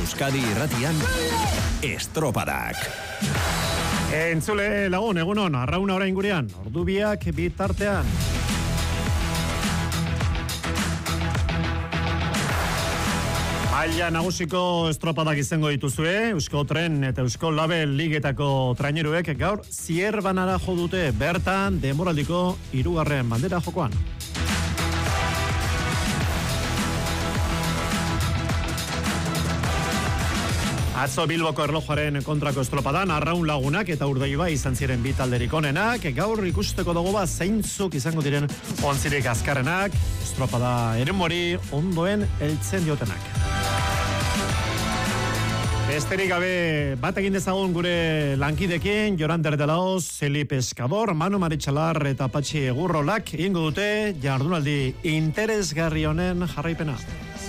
Euskadi Irratian Estropadak. Entzule lagun, egunon, arrauna orain gurean, ordubiak bitartean. Maila nagusiko estropadak izango dituzue, Eusko Tren eta Eusko Label ligetako traineruek gaur Zierbanara jo dute, bertan denboraldiko 3. bandera jokoan. Atzo Bilboko erlojuaren kontrako estropadan Arraun Lagunak eta Urdaibai izan ziren bi talderik onenak. Gaur ikusteko dugu zeintzuk izango diren ontzirik azkarrenak, estropada eremori ondoen heltzen diotenak. Besterik gabe bat egin dezagun gure lankidekin, Jorander de Laoz, Zeli Pescador, Manu Maritxalar eta Patxi Egurrolak egingo dute jardunaldi interesgarri honen jarraipena.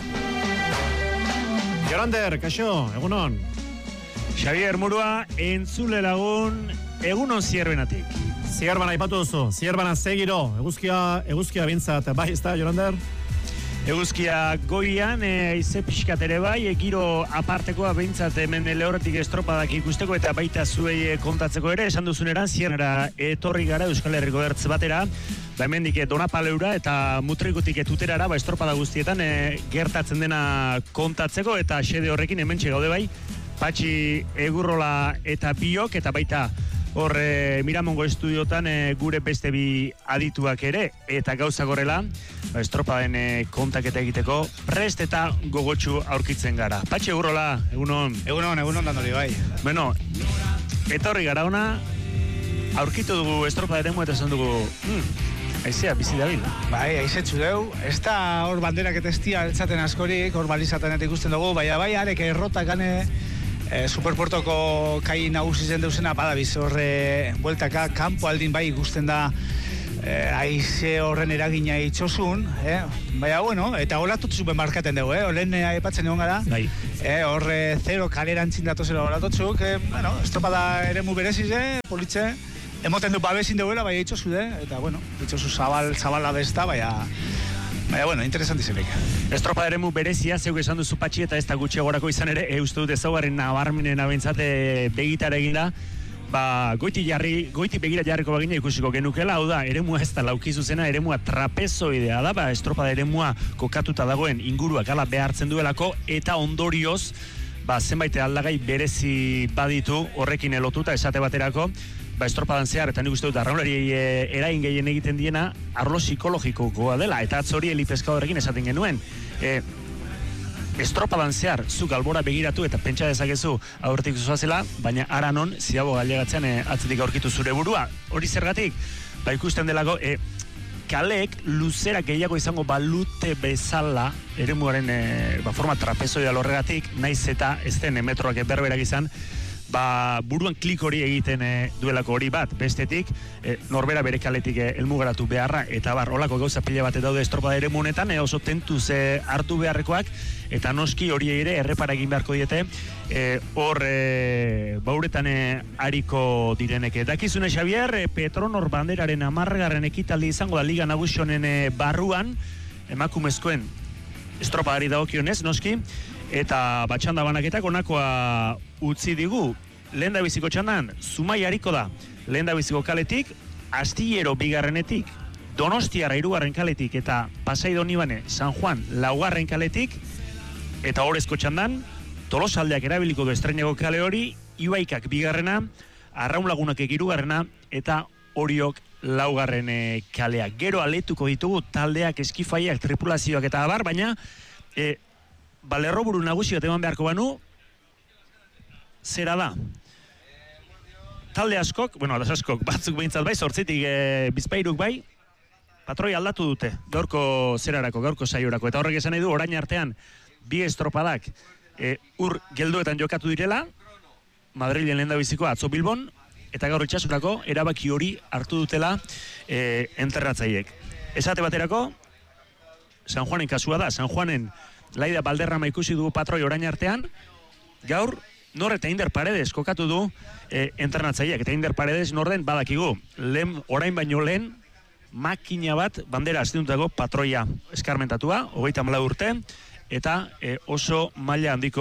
Jorander, kaixo, egunon. Xavier Murua, entzule lagun, egunon Zierbenatik. Zierbana aipatu duzu, Zierbana segiro, eguzkia bintzat, bai ez da, Jorander? Eguzkia goian, aize pixkat ere bai, giro apartekoa behintzat hemen lehorretik estropadak ikusteko eta baita zuei kontatzeko ere, esan duzuneran, Zierra etorri gara Euskal Herriko Ertz batera, hemendik Donapaleura eta Mutrikutik Tuterara, estropada guztietan gertatzen dena kontatzeko eta xede horrekin hementxe gaude bai, Patxi Egurrola eta biok eta baita hor Miramongo estudiotan gure beste bi adituak ere eta gauza gorrela estropaden kontaketa egiteko prest eta gogotsu aurkitzen gara. Patxi Egurrola, egunon. Egunon dandori bai. Bueno, etorri gara ona, aurkitu dugu estropada eremu eta esan dugu aizea bizi dabil. Bai, aizetzu deu. Ez da hor banderak eta estia eltzaten askorik, hor balizaten eta ikusten dugu, bai, arek errotak gane Superpuertoko kai nagusizen deusena badabiz horre bueltaka, kanpo aldin bai ikusten da aize horren eragina itxosun, baina bueno, eta holatotzu benmarkaten dugu, olen aipatzen egon gara, bai. Horre zero kalerantzin datotzela holatotzuk, bueno, estropada eremu berezize, politze, emoten du babesin duela, bai itxosu eta bueno, itxosu zabala besta, baina, bueno, interesantizenek. Estropa eremu berezia, zeuk esan duzu Patxi eta ez da gutxiagorako izan ere, uste dut ezaugarren nabarminen abentzate begitara eginda, goiti begira jarriko bagina ikusiko genukela, hau da, eremua ez da laukizuzena, eremua trapezoidea da, estropa eremua kokatuta dagoen inguruak ala behartzen duelako, eta ondorioz, zenbait aldagai berezi baditu horrekin elotuta esate baterako, estropadan zehar, eta nik uste dut arraunari erain gehien egiten diena arlo psikologikoa dela, eta atzori Eli Pescadorrekin esaten genuen. Estropadan zehar, zuk albora begiratu eta pentsa dezakezu aurretik zuazela, baina ara non, ziago galegatzean atzetik aurkitu zure burua. Hori zergatik, ikusten delako, kaleek luzera gehiago izango balute bezala, eremuaren forma trapezoidal horregatik, naiz eta ez den metroak berberak izan, buruan klik hori egiten duelako hori bat, bestetik norbera bere kaletik elmugaratu beharra eta holako gauza pila bat daude estropada ere honetan, oso tentuz hartu beharrekoak eta noski hori ere errepara egin beharko diete hor bauretan hariko direnek. Dakizune Xavier, Petronor banderaren 10. ekitaldi izango da Liga Nagusi honen barruan, emakumezkoen estropadari dagokionez, noski, eta batxanda banaketak onakoa utzi digu. Lehendabiziko txandan, Zumai hariko da. Lehendabiziko kaletik, Astillero 2. Donostiarra 3. kaletik, eta Pasai Donibane, San Juan 4. kaletik, eta horrezko txandan, Tolosaldeak erabiliko du estreneko kale hori, Ibaikak 2. Arraun Lagunak 3. eta Oriok 4. kalea. Gero aletuko ditugu taldeak, eskifaiak, tripulazioak eta abar, baina lerroburu nagusi bat eman beharko banu, zera da. Talde askok, batzuk behintzat bai, 8 bizpairuk bai, patroi aldatu dute, gaurko zerarako, gaurko saiorako, eta horrek esan nahi du, orain artean, bi estropadak ur gelduetan jokatu direla, Madrilen lehendabiziko atzo Bilbon, eta gaur itxasurako erabaki hori hartu dutela enterratzaiek. Esate baterako, San Juanen kasua da, San Juanen Laida Balderrama ikusi dugu patroi orain artean, gaur Nor eta Inder Paredes kokatu du entrenatzaileak, eta Inder Paredes norden badakigu, orain baino lehen makina bat bandera astindutako patroia eskarmentatua, 34 urte, eta oso maila handiko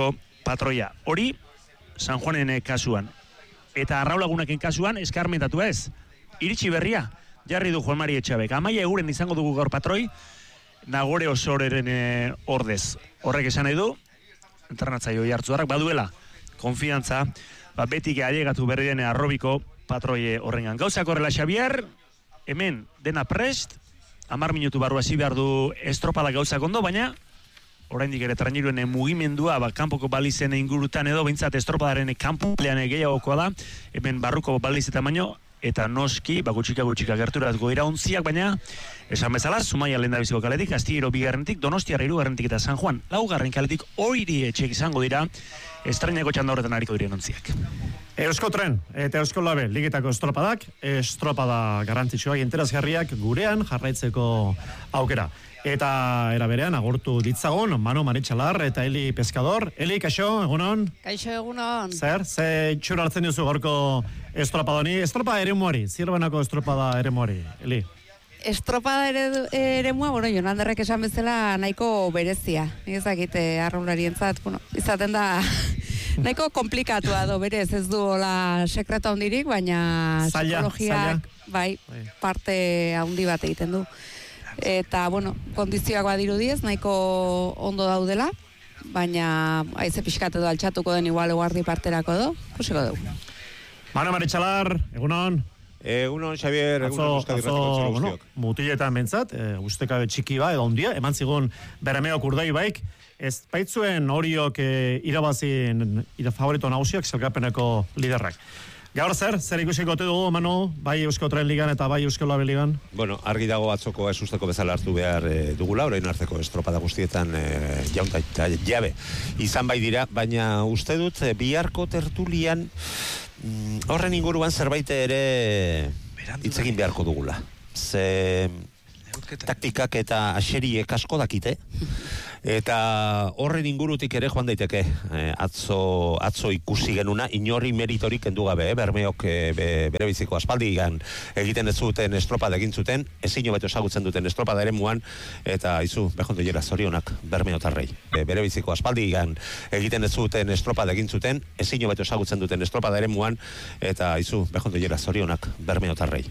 patroia. Hori, San Juanen kasuan. Eta Arrau Lagunaken kasuan, eskarmentatu ez. Iritsi berria, jarri du Juan Mari Etxabek. Amaia eguren izango dugu gaur patroi, Nagore Osoreren ordez. Horrek esan nahi du, entrenatzaile Oiartzuarrak baduela konfiantza, betik ailegatu berri den arrobiko patroi horrengan. Gauzak horrela, Xabier, hemen dena prest, 10 minutu barru hasi behar du estropada gauzak ondo, baina oraindik ere trainiruen mugimendua kanpoko balizen ingurutan edo behintzat estropadaren kanpulean gehiagokoa da, hemen barruko balizetan baino, eta noski, gutxika gerturatuko dira ontziak, baina esan bezala, Zumaia lehendabiziko kaletik, Astillero bigarrenetik, Donostiarra hirugarrenetik eta San Juan laugarren kaletik Oiri etxeek izango dira estrainako txanda horretan hariko diren ontziak. Euskotren eta Euskolabe ligetako estropadak, estropada garrantzitsuak interesgarriak gurean jarraitzeko aukera. Eta era berean agurtu ditzagon Manu Maritxalar eta Eli Pescador. Eli, kaixo, egunon? Kaixo, egunon. Zer, ze txura hartzen duzu gorko estropadoni? Estropada eremuari, zirbanako estropada eremuari, Eli? Estropada eremua, Jonalderrek esan bezala nahiko berezia. Ezakite arraunlarientzat, izaten da nahiko komplikatua do berez, ez du hola sekreta hondirik, baina psikologiak bai, parte handi bat egiten du. Eta, kondizioak badirudiez, nahiko ondo daudela, baina haize pixkatu do altxatuko den igual guardi parterako do, kusiko dugu. Manu Maritxalar, egunon? Egunon, Xabier, egunon Euskadi Ratiko guztiok. Mutiletan bentzat, ustekabe txiki ba, edo ondia, eman zigun Bermeok Urdai baik, ez baitzuen horiok irabazin favorito nagusiak zelkapeneko liderrak. Gaur zer ikusiko ote dugu, Manu, bai Euskotren Ligan eta bai Euskolabe Ligan? Bueno, argi dago atzoko ez usteko bezala hartu behar dugula, orain arteko estropada guztietan jaunta eta jabe izan bai dira, baina uste dut biharko tertulian horren inguruan zerbait ere hitz egin beharko dugula. Ze taktikak eta aseriek asko dakite, eta horren ingurutik ere joan daiteke atzo ikusi genuna, inori meritorik kendu gabe, Bermeok bere biziko aspaldigan egiten ez zuten estropada egin zuten, ezin hobeto ezagutzen duten estropada eremuan, eta izu, bejondo jera zorionak Bermeotarrei. Bere biziko aspaldigan egiten ez zuten estropada egin zuten, ezin hobeto ezagutzen duten estropada eremuan, eta izu, bejondo jera zorionak Bermeotarrei.